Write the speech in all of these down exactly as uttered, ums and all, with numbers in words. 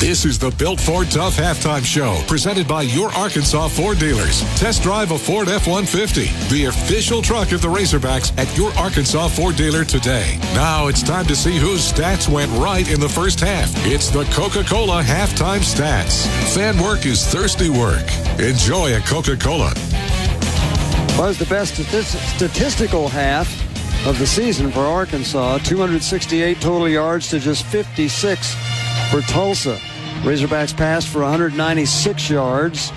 This is the Built Ford Tough Halftime Show, presented by your Arkansas Ford dealers. Test drive a Ford F one fifty, the official truck of the Razorbacks, at your Arkansas Ford dealer today. Now it's time to see whose stats went right in the first half. It's the Coca-Cola Halftime Stats. Fan work is thirsty work. Enjoy a Coca-Cola. Was the best statistical half of the season for Arkansas. two hundred sixty-eight total yards to just fifty-six for Tulsa. Razorbacks passed for one hundred ninety-six yards,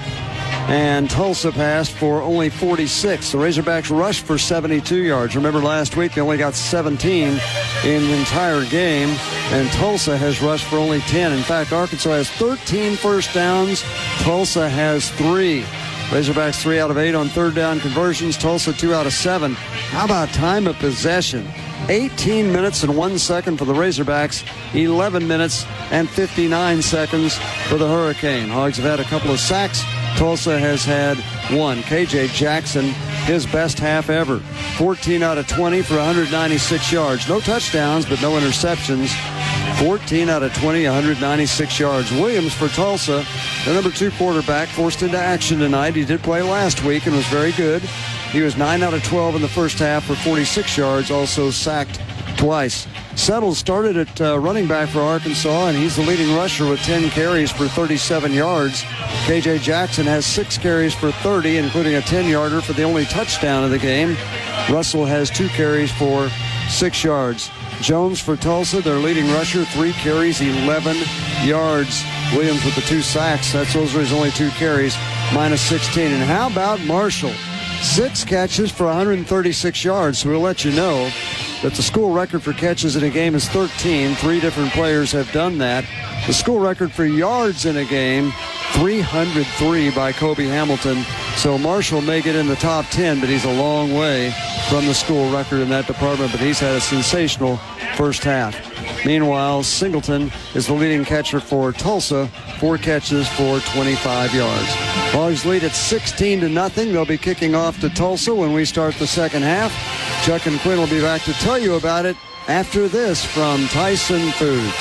and Tulsa passed for only forty-six. The Razorbacks rushed for seventy-two yards. Remember last week they only got seventeen in the entire game, and Tulsa has rushed for only ten. In fact, Arkansas has thirteen first downs. Tulsa has three. Razorbacks three out of eight on third down conversions. Tulsa two out of seven. How about time of possession? eighteen minutes and one second for the Razorbacks. eleven minutes and fifty-nine seconds for the Hurricane. Hogs have had a couple of sacks. Tulsa has had one. K J Jackson, his best half ever. fourteen out of twenty for one hundred ninety-six yards. No touchdowns, but no interceptions. fourteen out of twenty, one hundred ninety-six yards. Williams for Tulsa, the number two quarterback, forced into action tonight. He did play last week and was very good. He was nine out of twelve in the first half for forty-six yards, also sacked twice. Settle started at uh, running back for Arkansas, and he's the leading rusher with ten carries for thirty-seven yards. K J Jackson has six carries for thirty, including a ten-yarder for the only touchdown of the game. Russell has two carries for six yards. Jones for Tulsa, their leading rusher, three carries, eleven yards. Williams with the two sacks. That's those are his only two carries, minus sixteen. And how about Marshall? Six catches for one hundred thirty-six yards. So we'll let you know that the school record for catches in a game is thirteen. Three different players have done that. The school record for yards in a game, three hundred three by Kobe Hamilton. So Marshall may get in the top ten, but he's a long way from the school record in that department. But he's had a sensational first half. Meanwhile, Singleton is the leading catcher for Tulsa, four catches for twenty-five yards. Hogs lead at sixteen to nothing. They'll be kicking off to Tulsa when we start the second half. Chuck and Quinn will be back to tell you about it after this from Tyson Foods.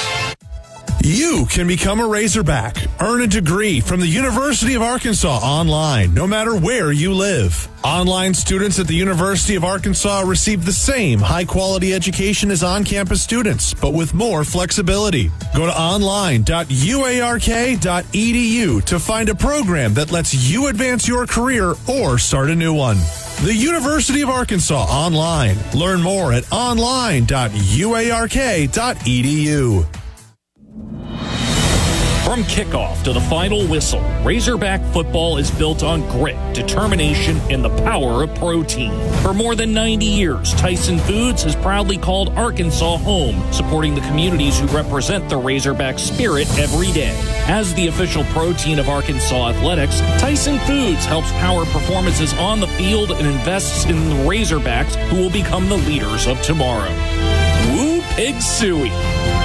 You can become a Razorback. Earn a degree from the University of Arkansas online, no matter where you live. Online students at the University of Arkansas receive the same high-quality education as on-campus students, but with more flexibility. Go to online dot U A R K dot E D U to find a program that lets you advance your career or start a new one. The University of Arkansas online. Learn more at online dot U A R K dot E D U. From kickoff to the final whistle, Razorback football is built on grit, determination, and the power of protein. For more than ninety years, Tyson Foods has proudly called Arkansas home, supporting the communities who represent the Razorback spirit every day. As the official protein of Arkansas athletics, Tyson Foods helps power performances on the field and invests in the Razorbacks, who will become the leaders of tomorrow. Woo Pig Suey!